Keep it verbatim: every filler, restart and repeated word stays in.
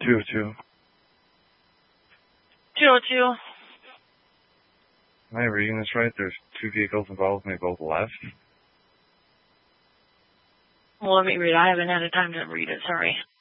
two oh two. two oh two. Am I reading this right? There's two vehicles involved and they both left? Well, let me read. I haven't had a time to read it. Sorry.